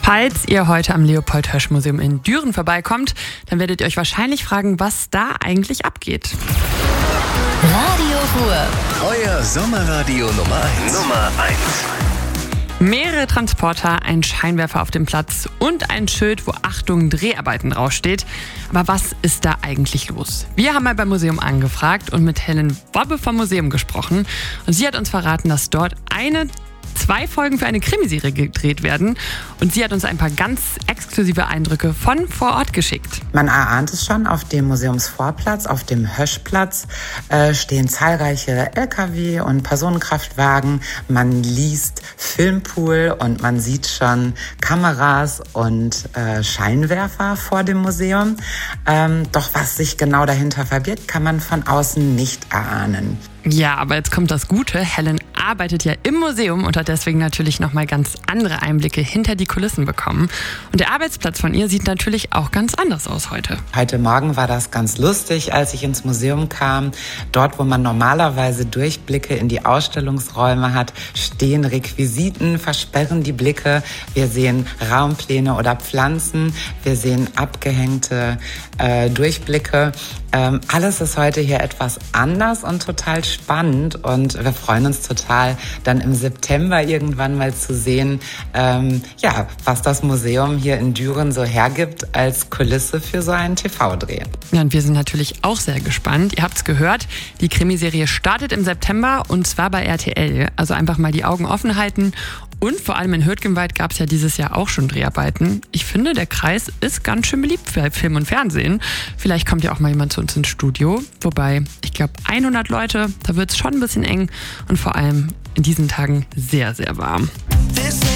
Falls ihr heute am Leopold-Hirsch-Museum in Düren vorbeikommt, dann werdet ihr euch wahrscheinlich fragen, was da eigentlich abgeht. Radio Ruhr. Euer Sommerradio Nummer 1. Mehrere Transporter, ein Scheinwerfer auf dem Platz und ein Schild, wo Achtung, Dreharbeiten draufsteht. Aber was ist da eigentlich los? Wir haben mal beim Museum angefragt und mit Helen Wobbe vom Museum gesprochen. Und sie hat uns verraten, dass dort 2 Folgen für eine Krimiserie gedreht werden. Und sie hat uns ein paar ganz exklusive Eindrücke von vor Ort geschickt. Man erahnt es schon, auf dem Museumsvorplatz, auf dem Hirschplatz stehen zahlreiche LKW und Personenkraftwagen. Man liest Filmpool und man sieht schon Kameras und Scheinwerfer vor dem Museum. Doch was sich genau dahinter verbirgt, kann man von außen nicht erahnen. Ja, aber jetzt kommt das Gute. Helen arbeitet ja im Museum und hat deswegen natürlich nochmal ganz andere Einblicke hinter die Kulissen bekommen. Und der Arbeitsplatz von ihr sieht natürlich auch ganz anders aus heute. Heute Morgen war das ganz lustig, als ich ins Museum kam. Dort, wo man normalerweise Durchblicke in die Ausstellungsräume hat, stehen Requisiten, versperren die Blicke. Wir sehen Raumpläne oder Pflanzen. Wir sehen abgehängte Durchblicke. Alles ist heute hier etwas anders und total spannend. Und wir freuen uns total, dann im September irgendwann mal zu sehen, was das Museum hier in Düren so hergibt als Kulisse für so einen TV-Dreh. Ja, und wir sind natürlich auch sehr gespannt. Ihr habt's gehört, die Krimiserie startet im September und zwar bei RTL. Also einfach mal die Augen offen halten. Und vor allem in Hürtgenwald gab es ja dieses Jahr auch schon Dreharbeiten. Ich finde, der Kreis ist ganz schön beliebt für Film und Fernsehen. Vielleicht kommt ja auch mal jemand zu uns ins Studio. Wobei, ich glaube 100 Leute, da wird es schon ein bisschen eng und vor allem in diesen Tagen sehr, sehr warm.